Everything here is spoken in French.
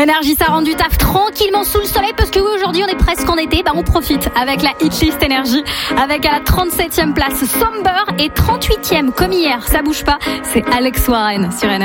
Énergie, ça rend du taf tranquillement sous le soleil parce que oui, aujourd'hui on est presque en été, on profite avec la hitlist Énergie, avec à la 37e place Somber et 38e comme hier, ça bouge pas, c'est Alex Warren sur Énergie.